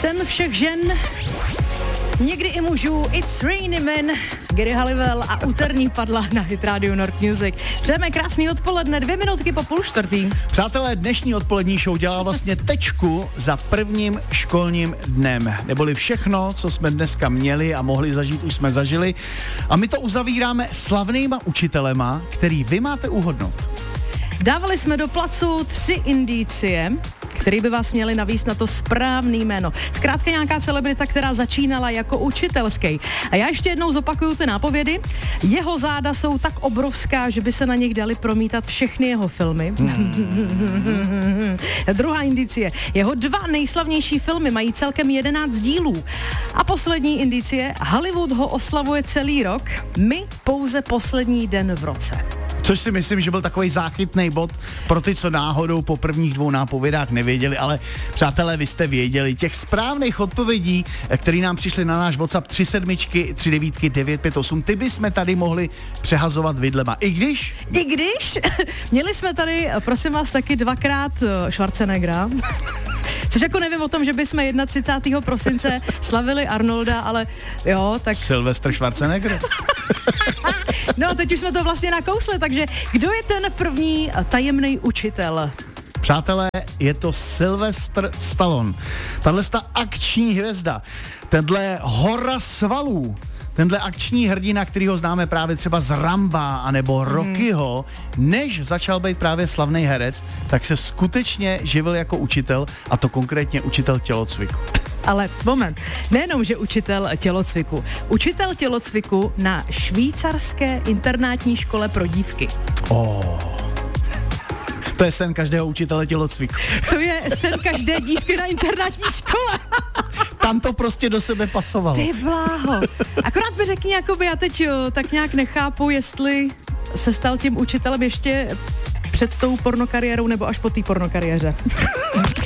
Sen všech žen, někdy i mužů, It's Raining Men, Gary Halliwell a úterní padla na Hit Radio Nord Music. Přejeme krásný odpoledne, 2 minutky po 3:30. Přátelé, dnešní odpolední show dělá vlastně tečku za prvním školním dnem. Neboli všechno, co jsme dneska měli a mohli zažít, už jsme zažili. A my to uzavíráme slavnýma učitelema, který vy máte uhodnout. Dávali jsme do placu 3 indicie, který by vás měli navíst na to správný jméno. Zkrátka nějaká celebrita, která začínala jako učitelský. A já ještě jednou zopakuju ty nápovědy. Jeho záda jsou tak obrovská, že by se na nich dali promítat všechny jeho filmy. Druhá indicie. Jeho 2 nejslavnější filmy mají celkem 11 dílů. A poslední indicie. Hollywood ho oslavuje celý rok, my pouze poslední den v roce. Což si myslím, že byl takový záchytný bod pro ty, co náhodou po prvních 2 nápovědách nevěděli, ale přátelé, vy jste věděli. Těch správných odpovědí, které nám přišly na náš WhatsApp 37 39 958, ty bychom tady mohli přehazovat vidlema. I když, měli jsme tady, prosím vás, taky 2krát Schwarzeneggera. Což jako nevím o tom, že bychom 31. prosince slavili Arnolda, ale jo, tak... Sylvester Schwarzenegger. No, teď už jsme to vlastně nakousli, takže kdo je ten první tajemný učitel? Přátelé, je to Sylvester Stallone. Tahle akční hvězda, tenhle hora svalů, tenhle akční hrdina, kterýho známe právě třeba z Ramba anebo Rockyho, než začal být právě slavný herec, tak se skutečně živil jako učitel, a to konkrétně učitel tělocviku. Ale moment, nejenom, že učitel tělocviku. Učitel tělocviku na švýcarské internátní škole pro dívky. To je sen každého učitele tělocviku. To je sen každé dívky na internátní škole. Tam to prostě do sebe pasovalo. Ty bláho. Akorát mi řekni, jakoby já teď tak nějak nechápu, jestli se stal tím učitelem ještě před tou pornokariérou nebo až po té pornokariéře.